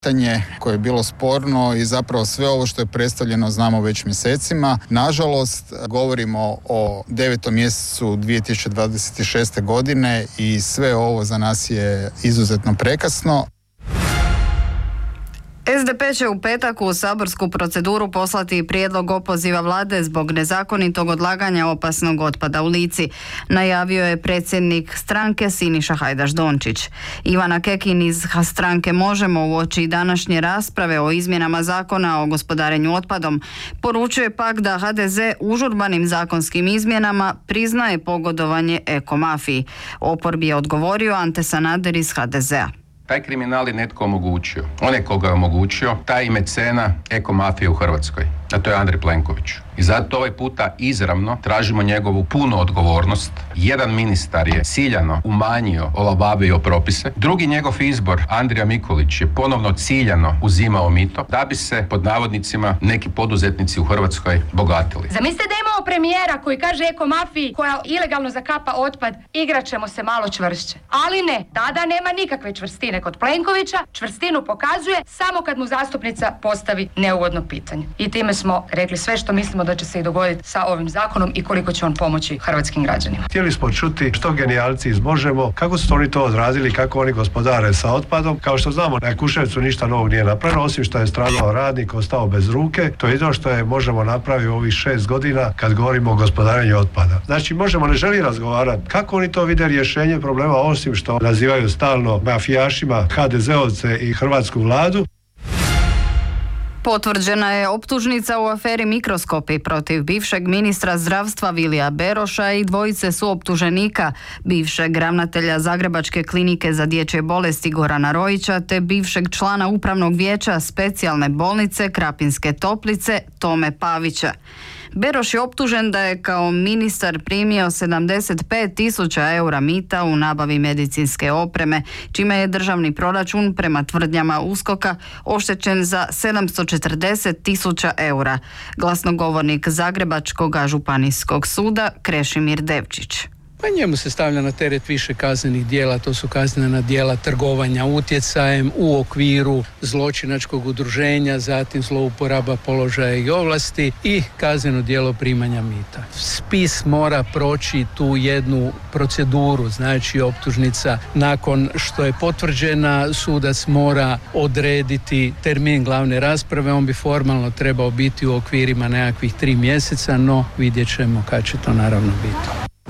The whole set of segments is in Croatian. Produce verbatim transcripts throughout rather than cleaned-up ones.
pitanje koje je bilo sporno i zapravo sve ovo što je predstavljeno znamo već mjesecima. Nažalost, govorimo o devetom mjesecu dvije tisuće dvadeset šeste. godine i sve ovo za nas je izuzetno prekasno. es de pe će u petak u saborsku proceduru poslati prijedlog opoziva vlade zbog nezakonitog odlaganja opasnog otpada u Lici, najavio je predsjednik stranke Siniša Hajdaš Dončić. Ivana Kekin iz stranke Možemo uoči današnje rasprave o izmjenama zakona o gospodarenju otpadom poručuje pak da ha de ze užurbanim zakonskim izmjenama priznaje pogodovanje ekomafiji. Oporbi je odgovorio Ante Sanader iz ha de zea. Taj kriminal je netko omogućio. On je koga je omogućio, taj mecena ekomafije u Hrvatskoj. A to je Andrej Plenković. I zato ovaj puta izravno tražimo njegovu punu odgovornost. Jedan ministar je ciljano umanjio, olabavio propise. Drugi njegov izbor, Andrija Mikulić, je ponovno ciljano uzimao mito da bi se, pod navodnicima, neki poduzetnici u Hrvatskoj bogatili. Zamislite da imamo premijera koji kaže ekomafiji koja ilegalno zakapa otpad, igrat ćemo se malo čvršće. Ali ne, tada nema nikakve čvrstine kod Plenkovića. Čvrstinu pokazuje samo kad mu zastupnica postavi neugodno pitanje. I time smo rekli sve što mislimo da će se i dogoditi sa ovim zakonom i koliko će on pomoći hrvatskim građanima. Htjeli smo čuti što genijalci iz Možemo, kako su oni to odrazili, kako oni gospodare sa otpadom. Kao što znamo, na Jakuševcu ništa novog nije napravljeno, osim što je stradao radnik, ostao bez ruke. To je jedno što je Možemo napravio ovih šest godina kad govorimo o gospodarenju otpada. Znači, Možemo ne želi razgovarati kako oni to vide rješenje problema, osim što nazivaju stalno mafijašima ha de zeovce i hrvatsku vladu. Potvrđena je optužnica u aferi Mikroskopi protiv bivšeg ministra zdravstva Vilija Beroša i dvojice suoptuženika, bivšeg ravnatelja Zagrebačke klinike za dječje bolesti Gorana Rojića te bivšeg člana upravnog vijeća specijalne bolnice Krapinske Toplice Tome Pavića. Beroš je optužen da je kao ministar primio sedamdeset pet tisuća eura mita u nabavi medicinske opreme, čime je državni proračun prema tvrdnjama uskoka oštećen za sedamsto četrdeset tisuća eura. Glasnogovornik Zagrebačkog županijskog suda Krešimir Devčić. Pa njemu se stavlja na teret više kaznenih djela, to su kaznena djela trgovanja utjecajem u okviru zločinačkog udruženja, zatim zlouporaba položaja i ovlasti i kazneno djelo primanja mita. Spis mora proći tu jednu proceduru, znači optužnica nakon što je potvrđena, sudac mora odrediti termin glavne rasprave, on bi formalno trebao biti u okvirima nekakvih tri mjeseca, no vidjet ćemo kad će to naravno biti.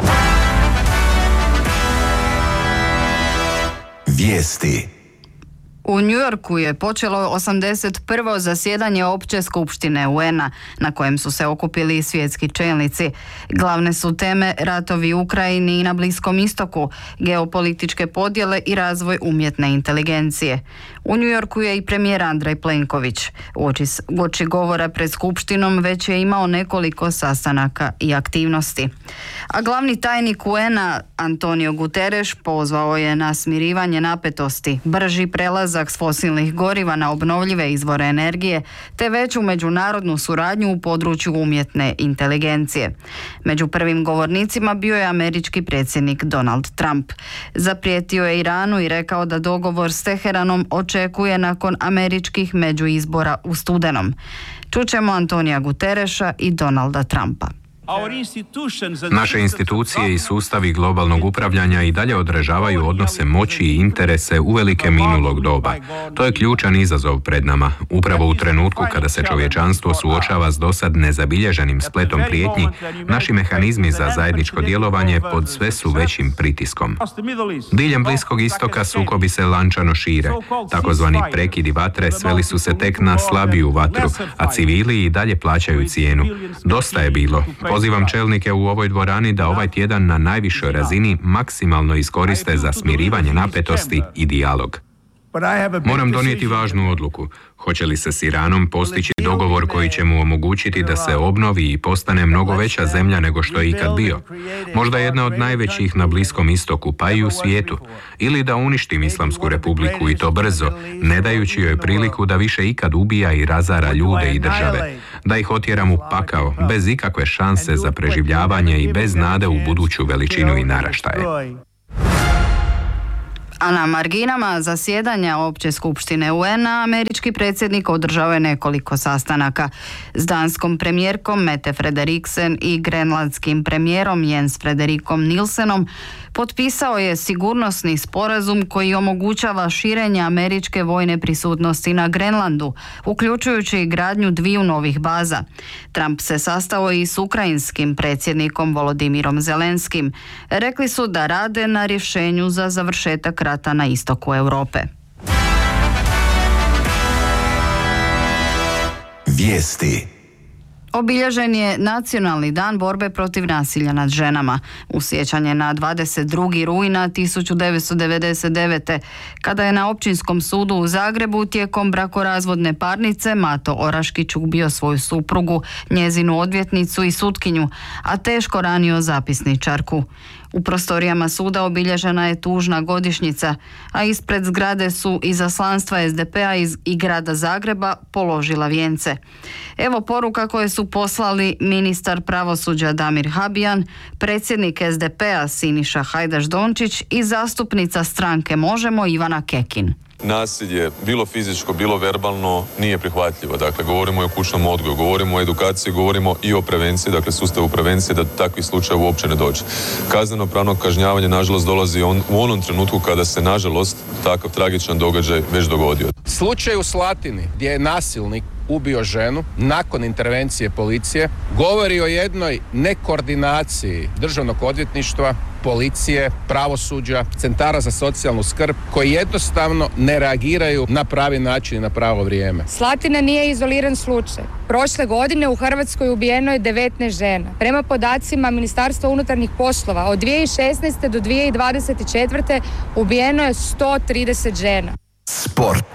Vijesti. U New Yorku je počelo osamdeset prvo zasjedanje Opće skupštine u en a, na kojem su se okupili svjetski čelnici. Glavne su teme ratovi u Ukrajini i na Bliskom istoku, geopolitičke podjele i razvoj umjetne inteligencije. U New Yorku je i premijer Andrej Plenković. Uoči, uoči govora pred skupštinom već je imao nekoliko sastanaka i aktivnosti. A glavni tajnik u en a Antonio Guterres pozvao je na smirivanje napetosti, brži prelazak s fosilnih goriva na obnovljive izvore energije, te veću međunarodnu suradnju u području umjetne inteligencije. Među prvim govornicima bio je američki predsjednik Donald Trump. Zaprijetio je Iranu i rekao da dogovor s Teheranom očekuje nakon američkih međuizbora u studenom. Čućemo Antonija Guterresa i Donalda Trumpa. Naše institucije i sustavi globalnog upravljanja i dalje odražavaju odnose moći i interese uvelike minulog doba. To je ključan izazov pred nama. Upravo u trenutku kada se čovječanstvo suočava s dosad nezabilježenim spletom prijetnji, naši mehanizmi za zajedničko djelovanje pod sve su većim pritiskom. Diljem Bliskog istoka sukobi se lančano šire. Takozvani prekidi vatre sveli su se tek na slabiju vatru, a civili i dalje plaćaju cijenu. Dosta je bilo. Pozivam čelnike u ovoj dvorani da ovaj tjedan na najvišoj razini maksimalno iskoriste za smirivanje napetosti i dijalog. Moram donijeti važnu odluku. Hoće li se s Iranom postići dogovor koji će mu omogućiti da se obnovi i postane mnogo veća zemlja nego što je ikad bio? Možda jedna od najvećih na Bliskom istoku, pa i u svijetu. Ili da uništim Islamsku republiku i to brzo, ne dajući joj priliku da više ikad ubija i razara ljude i države. Da ih otjeram u pakao, bez ikakve šanse za preživljavanje i bez nade u buduću veličinu i naraštaje. A na marginama zasjedanja Opće skupštine U N-a američki predsjednik održao je nekoliko sastanaka s danskom premijerkom Mette Frederiksen i grenlandskim premijerom Jens Frederikom Nilsenom. Potpisao je sigurnosni sporazum koji omogućava širenje američke vojne prisutnosti na Grenlandu, uključujući i gradnju dviju novih baza. Trump se sastao i s ukrajinskim predsjednikom Volodimirom Zelenskim. Rekli su da rade na rješenju za završetak rata na istoku Europe. Vijesti. Obilježen je Nacionalni dan borbe protiv nasilja nad ženama. U sjećanje na dvadeset drugi rujna tisuću devetsto devedeset devete. kada je na Općinskom sudu u Zagrebu tijekom brakorazvodne parnice Mato Oraškić ubio svoju suprugu, njezinu odvjetnicu i sutkinju, a teško ranio zapisničarku. U prostorijama suda obilježena je tužna godišnjica, a ispred zgrade su izaslanstva S D P-a iz i grada Zagreba položila vijence. Evo poruka koje su poslali ministar pravosuđa Damir Habijan, predsjednik S D P-a Siniša Hajdaš Dončić i zastupnica stranke Možemo Ivana Kekin. Nasilje, bilo fizičko, bilo verbalno, nije prihvatljivo. Dakle, govorimo i o kućnom odgoju, govorimo o edukaciji, govorimo i o prevenciji, dakle sustavu prevencije da takvih slučajeva uopće ne dođe. Kazneno pravno kažnjavanje, nažalost, dolazi on, u onom trenutku kada se, nažalost, takav tragičan događaj već dogodio. Slučaj u Slatini, gdje je nasilnik ubio ženu nakon intervencije policije, govori o jednoj nekoordinaciji državnog odvjetništva, policije, pravosuđa, centara za socijalnu skrb, koji jednostavno ne reagiraju na pravi način i na pravo vrijeme. Slatina nije izoliran slučaj. Prošle godine u Hrvatskoj ubijeno je devetnaest žena. Prema podacima Ministarstva unutarnjih poslova od dvije tisuće šesnaeste do dvije tisuće dvadeset četvrte ubijeno je sto trideset žena. Sport.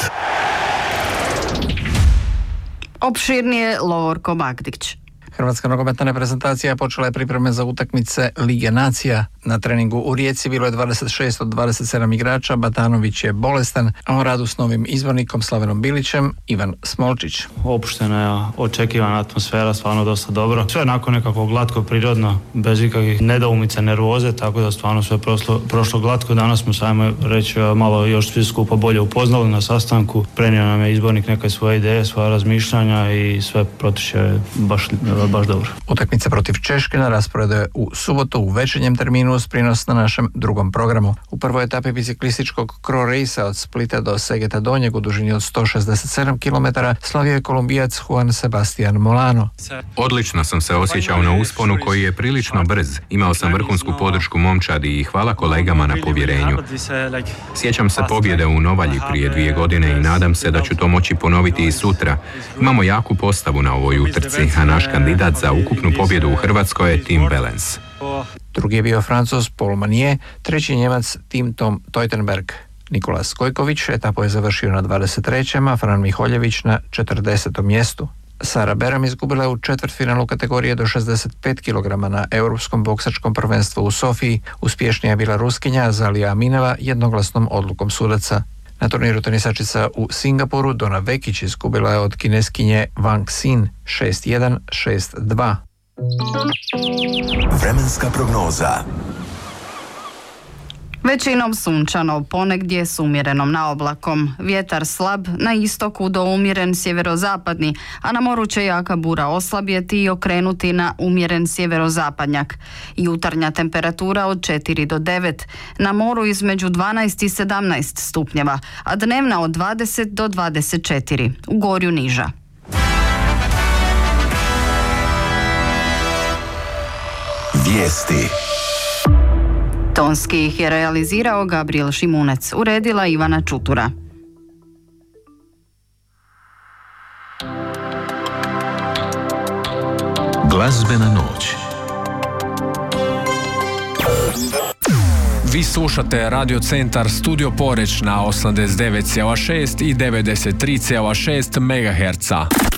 Opširnije Lovorko Bagdić. Hrvatska nogometna reprezentacija počela je pripreme za utakmice Lige nacija. Na treningu u Rijeci bilo je dvadeset šest od dvadeset sedam igrača, Batanović je bolestan, a o radu s novim izbornikom Slavenom Bilićem Ivan Smolčić. Opuštena je očekivana atmosfera, stvarno dosta dobro. Sve nakon nekako glatko, prirodno, bez ikakvih nedoumica, nervoze, tako da stvarno sve prošlo, prošlo glatko. Danas smo sajmo reći malo još svi skupa bolje upoznali na sastanku. Prenio nam je izbornik neke svoje ideje, svoje razmišljanja i sve protiče baš baš dobro. Utakmica protiv Češke na rasporedu je u subotu u večernjem terminu uz prinos na našem drugom programu. U prvoj etapi biciklističkog Cro Racea od Splita do Segeta Donjeg u dužini od sto šezdeset sedam kilometara slavio je Kolumbijac Juan Sebastian Molano. Odlično sam se osjećao na usponu koji je prilično brz. Imao sam vrhunsku podršku momčadi i hvala kolegama na povjerenju. Sjećam se pobjede u Novalji prije dvije godine i nadam se da ću to moći ponoviti i sutra. Imamo jaku postavu na ovoj utrci, a naš kandidat za ukupnu pobjedu u Hrvatskoj je Tim Wellens. Drugi je bio Francuz Paul Manier, treći Njemac Tim Tom Teutenberg. Nikola Skojković etapu je završio na dvadeset trećem a Fran Miholjević na četrdesetom mjestu. Sara Beram izgubila je u četvrtfinalu kategorije do šezdeset pet kilograma na Europskom boksačkom prvenstvu u Sofiji. Uspješnija je bila Ruskinja Zalija Aminova jednoglasnom odlukom sudaca. Na turniru tenisačica u Singapuru Dona Vekić izgubila je od Kineskinje Wang Xin šest jedan šest dva. Vremenska prognoza. Većinom sunčano, ponegdje s umjerenom naoblakom. Vjetar slab, na istoku do umjeren sjeverozapadni, a na moru će jaka bura oslabjeti i okrenuti na umjeren sjeverozapadnjak. Jutarnja temperatura od četiri do devet, na moru između dvanaest i sedamnaest stupnjeva, a dnevna od dvadeset do dvadeset četiri, u Gorju niža. Vijesti. Tonski ih je realizirao Gabriel Šimunec, uredila Ivana Čutura. Glazbena noć. Vi slušate Radio Centar Studio Poreć na osamdeset devet zarez šest i devedeset tri zarez šest megaherca.